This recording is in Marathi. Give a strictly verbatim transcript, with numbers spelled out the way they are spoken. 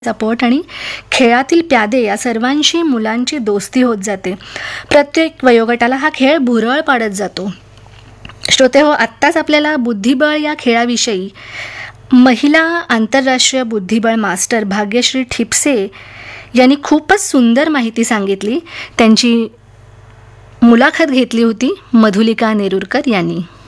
पट आणि खेळातील प्यादे या सर्वांशी मुलांची दोस्ती होत जाते. प्रत्येक वयोगटाला हा खेळ भुरळ पाडत जातो. श्रोते हो, आत्ताच आपल्याला बुद्धिबळ या खेळाविषयी महिला आंतरराष्ट्रीय बुद्धिबळ मास्टर भाग्यश्री ठिपसे यांनी खूपच सुंदर माहिती सांगितली. त्यांची मुलाखत घेतली होती मधुलिका नेरुरकर यांनी.